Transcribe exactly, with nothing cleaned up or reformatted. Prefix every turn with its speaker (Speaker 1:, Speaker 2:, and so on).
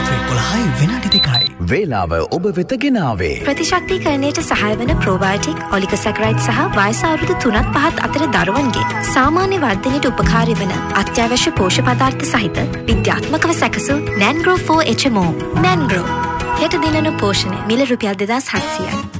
Speaker 1: රාත්‍රී එකොළහයි විනාඩි දෙකයි.
Speaker 2: වේලාව ඔබ වෙත ගෙනාවේ
Speaker 3: ප්‍රතිශක්තිකරණයට සහාය වන ප්‍රෝබයෝටික් ඔලිගොසැකරයිඩ් සහ වයස අවුරුදු තුනත් පහත් අතර දරුවන්ගේ සාමාන්‍ය වර්ධනයට උපකාරී වන අත්‍යවශ්‍ය පෝෂ්‍ය පදාර්ථ සහිත විද්‍යාත්මකව සැකසූ නැන්ග්‍රෝ ෆෝර් එච් එම් ඕ. නැන්ග්‍රෝ හෙට දිනන පෝෂණය මිල රුපියල් දෙදාස් හත්සියයි.